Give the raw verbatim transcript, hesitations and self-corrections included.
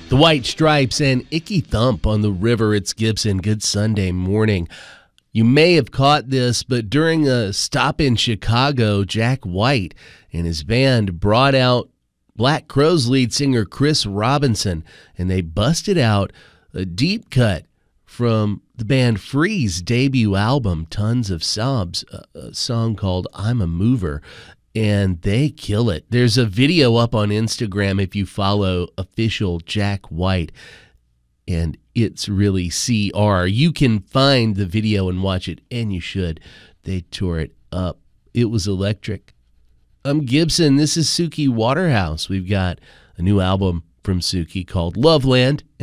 The White Stripes and Icky Thump on the River. It's Gibson. Good Sunday morning. You may have caught this, but during a stop in Chicago, Jack White and his band brought out Black Crowes lead singer Chris Robinson, and they busted out a deep cut from the band Free's debut album, Tons of Sobs, a song called I'm a Mover, and they kill it. There's a video up on Instagram if you follow official Jack White, and it's really C R. You can find the video and watch it, and you should. They tore it up. It was electric. I'm Gibson. This is Suki Waterhouse. We've got a new album from Suki called Loveland.